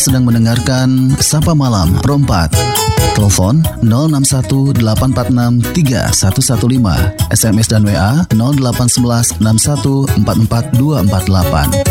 sedang mendengarkan Sapa Malam Pro 4. Telepon 061-846-3115. SMS dan WA 0811 61 44 248.